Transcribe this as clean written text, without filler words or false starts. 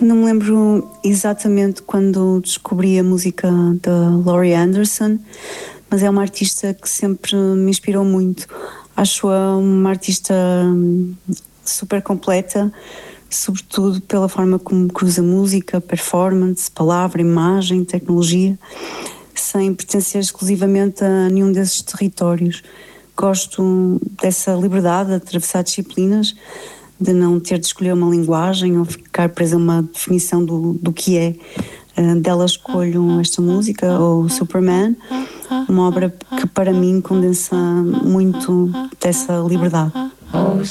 Não me lembro exatamente quando descobri a música da Laurie Anderson, mas é uma artista que sempre me inspirou muito. Acho-a uma artista super completa, sobretudo pela forma como cruza música, performance, palavra, imagem, tecnologia, sem pertencer exclusivamente a nenhum desses territórios. Gosto dessa liberdade de atravessar disciplinas, de não ter de escolher uma linguagem ou ficar presa a uma definição do que é. Dela escolho esta música, ou Superman, uma obra que para mim condensa muito dessa liberdade. Oh,